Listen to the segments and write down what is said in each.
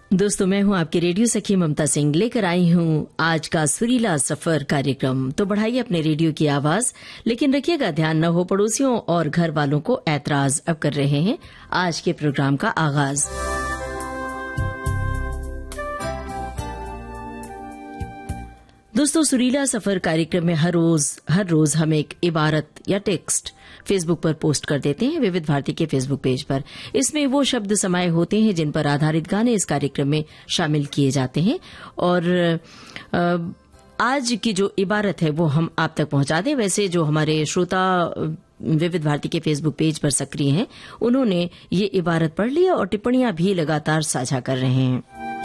दोस्तों, मैं हूं आपकी रेडियो सखी ममता सिंह, लेकर आई हूं आज का सुरीला सफर कार्यक्रम। तो बढ़ाइए अपने रेडियो की आवाज, लेकिन रखिएगा ध्यान न हो पड़ोसियों और घर वालों को ऐतराज। अब कर रहे हैं आज के प्रोग्राम का आगाज। दोस्तों, सुरीला सफर कार्यक्रम में हर रोज हम एक इबारत या टेक्स्ट फेसबुक पर पोस्ट कर देते हैं, विविध भारती के फेसबुक पेज पर। इसमें वो शब्द समाये होते हैं जिन पर आधारित गाने इस कार्यक्रम में शामिल किए जाते हैं। और आज की जो इबारत है वो हम आप तक पहुंचा दें। वैसे जो हमारे श्रोता विविध भारती के फेसबुक पेज पर सक्रिय हैं, उन्होंने ये इबारत पढ़ ली और टिप्पणियां भी लगातार साझा कर रहे हैं।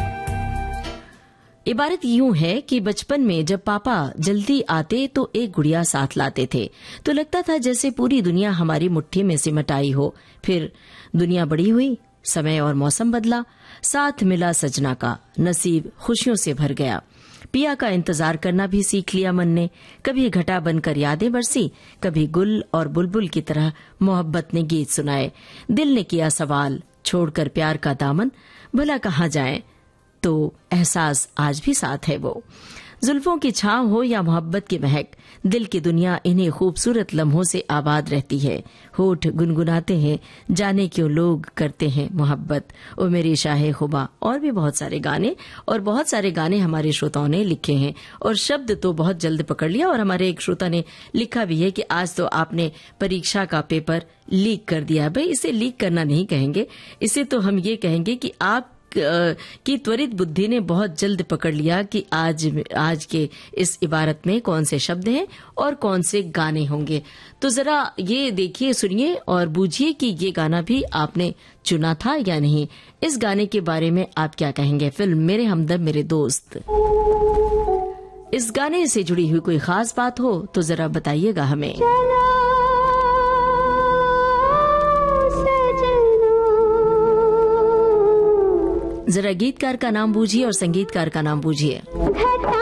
इबारत यूं है कि बचपन में जब पापा जल्दी आते तो एक गुड़िया साथ लाते थे, तो लगता था जैसे पूरी दुनिया हमारी मुट्ठी में सिमट आई हो। फिर दुनिया बड़ी हुई, समय और मौसम बदला, साथ मिला सजना का, नसीब खुशियों से भर गया। पिया का इंतजार करना भी सीख लिया मन ने। कभी घटा बनकर यादें बरसी, कभी गुल और बुलबुल की तरह मोहब्बत ने गीत सुनाए। दिल ने किया सवाल, छोड़कर प्यार का दामन, भला कहाँ जाएं, तो एहसास आज भी साथ है वो। जुल्फों की छांव हो या मोहब्बत की महक, दिल की दुनिया इन्हीं खूबसूरत लम्हों से आबाद रहती है। होठ गुनगुनाते हैं, जाने क्यों लोग करते हैं मोहब्बत, ओ मेरी शाहे खुबा। और भी बहुत सारे गाने हमारे श्रोताओं ने लिखे हैं और शब्द तो बहुत जल्द पकड़ लिया। और हमारे एक श्रोता ने लिखा भी है कि आज तो आपने परीक्षा का पेपर लीक कर दिया। भाई, इसे लीक करना नहीं कहेंगे, इसे तो हम ये कहेंगे कि आप की त्वरित बुद्धि ने बहुत जल्द पकड़ लिया कि आज के इस इबारत में कौन से शब्द हैं और कौन से गाने होंगे। तो जरा ये देखिए, सुनिए और बूझिए कि ये गाना भी आपने चुना था या नहीं। इस गाने के बारे में आप क्या कहेंगे? फिल्म मेरे हमदम मेरे दोस्त। इस गाने से जुड़ी हुई कोई खास बात हो तो जरा बताइएगा हमें। जरा गीतकार का नाम बूझिए और संगीतकार का नाम बूझिए।